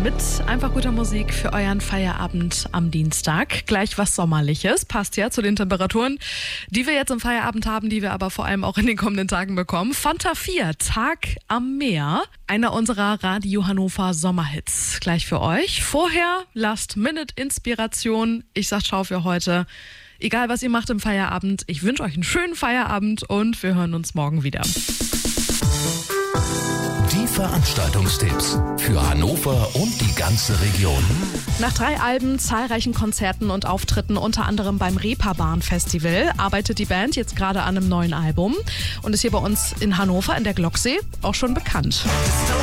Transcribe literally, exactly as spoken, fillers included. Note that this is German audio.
mit einfach guter Musik für euren Feierabend am Dienstag. Gleich was Sommerliches, passt ja zu den Temperaturen, die wir jetzt im Feierabend haben, die wir aber vor allem auch in den kommenden Tagen bekommen. Fanta vier, Tag am Meer, einer unserer Radio Hannover Sommerhits. Gleich für euch. Vorher Last-Minute-Inspiration. Ich sag ciao für heute. Egal, was ihr macht im Feierabend, ich wünsche euch einen schönen Feierabend und wir hören uns morgen wieder. Die Veranstaltungstipps für Hannover und die ganze Region. Nach drei Alben, zahlreichen Konzerten und Auftritten, unter anderem beim Reeperbahn Festival, arbeitet die Band jetzt gerade an einem neuen Album und ist hier bei uns in Hannover in der Glocksee auch schon bekannt.